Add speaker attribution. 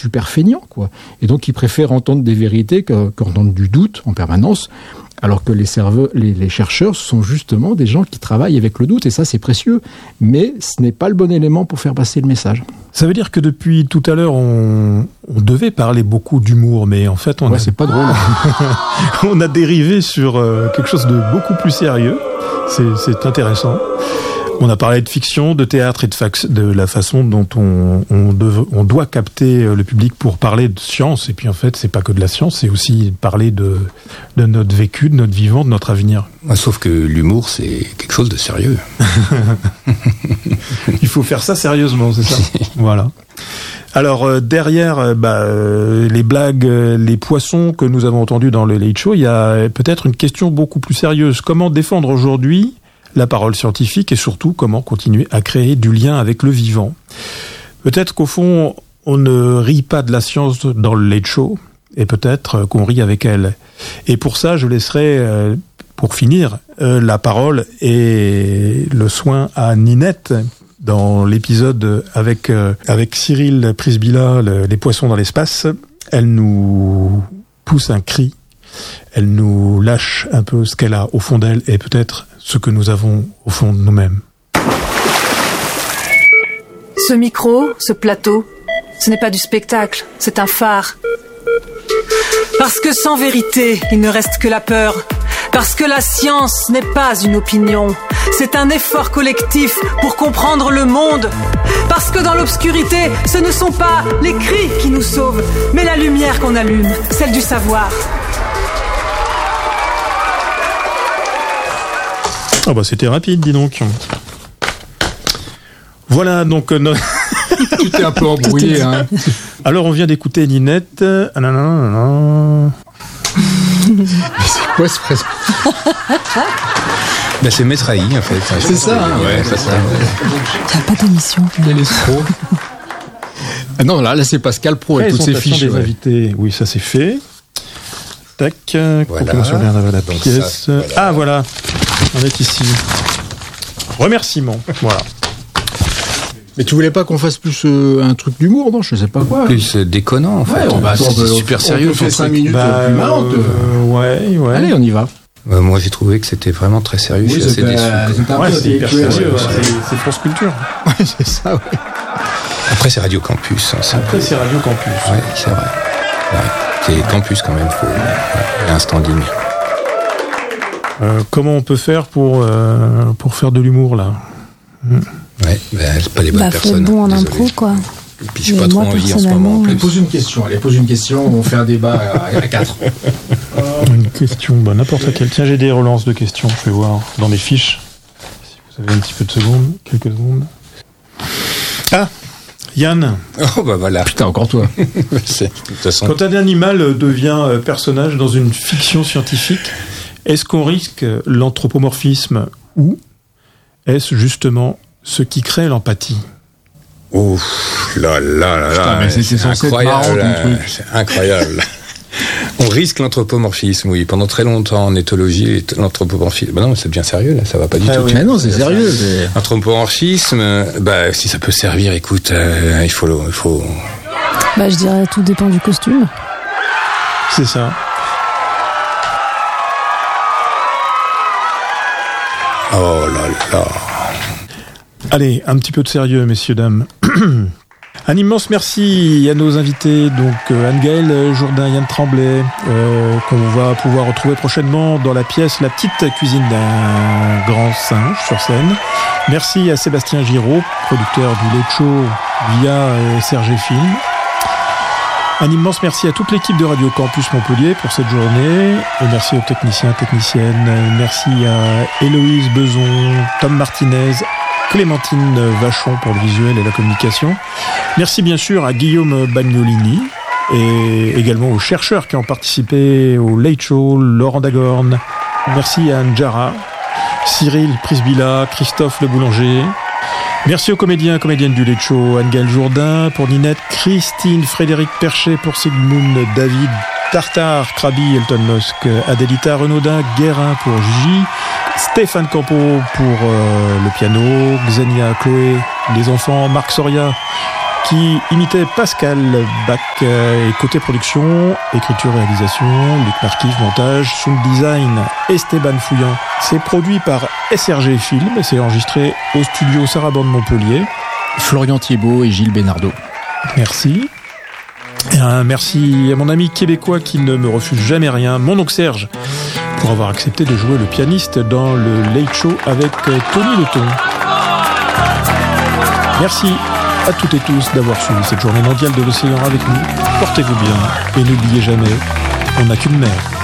Speaker 1: super feignants, quoi. Et donc, ils préfèrent entendre des vérités qu'entendre du doute en permanence. Alors que les chercheurs sont justement des gens qui travaillent avec le doute, et ça c'est précieux, mais ce n'est pas le bon élément pour faire passer le message.
Speaker 2: Ça veut dire que depuis tout à l'heure, on devait parler beaucoup d'humour, mais en fait,
Speaker 1: c'est pas drôle.
Speaker 2: On a dérivé sur quelque chose de beaucoup plus sérieux. C'est intéressant. On a parlé de fiction, de théâtre et de la façon dont on doit capter le public pour parler de science. Et puis en fait, c'est pas que de la science, c'est aussi parler de notre vécu, de notre vivant, de notre avenir.
Speaker 3: Sauf que l'humour, c'est quelque chose de sérieux.
Speaker 2: Il faut faire ça sérieusement, c'est ça. Voilà. Alors derrière les blagues, les poissons que nous avons entendus dans le Late Show, il y a peut-être une question beaucoup plus sérieuse. Comment défendre aujourd'hui la parole scientifique et surtout comment continuer à créer du lien avec le vivant. Peut-être qu'au fond, on ne rit pas de la science dans le Late Show et peut-être qu'on rit avec elle. Et pour ça, je laisserai, pour finir, la parole et le soin à Ninette dans l'épisode avec Cyril Prisbilla, les poissons dans l'espace. Elle nous pousse un cri. Elle nous lâche un peu ce qu'elle a au fond d'elle et peut-être ce que nous avons au fond de nous-mêmes.
Speaker 4: Ce micro, ce plateau, ce n'est pas du spectacle, c'est un phare. Parce que sans vérité, il ne reste que la peur. Parce que la science n'est pas une opinion, c'est un effort collectif pour comprendre le monde. Parce que dans l'obscurité, ce ne sont pas les cris qui nous sauvent, mais la lumière qu'on allume, celle du savoir.
Speaker 2: Ah bah c'était rapide, dis donc. Voilà donc
Speaker 1: Tu t'es un peu embrouillé, hein.
Speaker 2: Alors on vient d'écouter Ninette.
Speaker 1: Mais c'est quoi ce presque?
Speaker 3: C'est Maître Aïe, en fait.
Speaker 1: C'est ça, hein.
Speaker 3: Ouais, c'est ça.
Speaker 5: Il n'y a pas d'émission.
Speaker 1: Quel escroc. Ah non, là c'est Pascal Pro et toutes ses fiches.
Speaker 2: Des invités. Oui, ça c'est fait. Tac.
Speaker 3: Voilà.
Speaker 2: La pièce. Ça, voilà. Ah voilà. On est ici. Remerciements. Voilà.
Speaker 1: Mais tu voulais pas qu'on fasse plus un truc d'humour, non? Je sais pas quoi.
Speaker 3: Plus déconnant, en fait. C'est super sérieux.
Speaker 1: On fait 5 minutes plus marrantes.
Speaker 2: Ouais.
Speaker 1: Allez, on y va.
Speaker 3: Moi, j'ai trouvé que c'était vraiment très sérieux. Je suis assez déçu.
Speaker 2: C'est hyper sérieux. C'est France Culture.
Speaker 1: Ouais, c'est ça, ouais.
Speaker 3: Après, c'est Radio Campus.
Speaker 2: Après, c'est Radio Campus.
Speaker 3: Ouais, c'est vrai. Ouais. C'est Campus, quand même. Il y a un standing.
Speaker 2: Comment on peut faire pour faire de l'humour, là?
Speaker 3: Ouais, c'est pas les bonnes personnes.
Speaker 5: Faut bon en
Speaker 3: désolé.
Speaker 5: impro, quoi.
Speaker 3: Et puis j'ai pas trop envie en ce moment.
Speaker 1: Allez, pose une question, on fait un débat à 4.
Speaker 2: Une question, n'importe laquelle. Tiens, j'ai des relances de questions, je vais voir dans mes fiches. Si vous avez un petit peu de secondes, quelques secondes. Ah, Yann.
Speaker 3: Oh voilà.
Speaker 1: Putain, encore toi.
Speaker 3: De toute façon.
Speaker 2: Quand un animal devient personnage dans une fiction scientifique, est-ce qu'on risque l'anthropomorphisme ou est-ce justement ce qui crée l'empathie?
Speaker 3: Ouf, là,
Speaker 1: Putain, mais c'est censé être marrant, ton truc.
Speaker 3: C'est incroyable. On risque l'anthropomorphisme, oui. Pendant très longtemps, en éthologie, l'anthropomorphisme... non, c'est bien sérieux, là, ça va pas du tout.
Speaker 1: Oui. Mais non, c'est sérieux.
Speaker 3: L'anthropomorphisme, si ça peut servir, écoute, il faut...
Speaker 5: Je dirais tout dépend du costume.
Speaker 2: C'est ça.
Speaker 3: Oh là là.
Speaker 2: Allez, un petit peu de sérieux, messieurs, dames. Un immense merci à nos invités, donc Anne-Gaëlle Jourdain, Yann Tremblay, qu'on va pouvoir retrouver prochainement dans la pièce La petite cuisine d'un grand singe sur scène. Merci à Sébastien Giraud, producteur du Late Show via Serge Film. Un immense merci à toute l'équipe de Radio Campus Montpellier pour cette journée. Et merci aux techniciens, techniciennes. Merci à Héloïse Beson, Tom Martinez, Clémentine Vachon pour le visuel et la communication. Merci bien sûr à Guillaume Bagnolini et également aux chercheurs qui ont participé au Late Show, Laurent Dagorn. Merci à Njara, Cyril Prisbilla, Christophe Le Boulanger. Merci aux comédiens et comédiennes du Late Show, Anne-Gaëlle Jourdain pour Ninette, Christine, Frédéric Perchet pour Sigmund, David, Tartare, Krabi, Elton Musk, Adélita Renaudin, Guérin pour J, Stéphane Campo pour le piano, Xenia, Chloé, les enfants, Marc Soria, qui imitait Pascal Bach. Et côté production, écriture, réalisation, Luc Marquis, montage, sound design, Esteban Fouillant. C'est produit par SRG Film et c'est enregistré au studio Sarabande de Montpellier.
Speaker 1: Florian Thiebaud et Gilles Bénardeau.
Speaker 2: Merci. Et un merci à mon ami québécois qui ne me refuse jamais rien, mon oncle Serge, pour avoir accepté de jouer le pianiste dans le Late Show avec Tony Leton. Merci à toutes et tous d'avoir suivi cette journée mondiale de l'océan avec nous. Portez-vous bien et n'oubliez jamais, on n'a qu'une mer.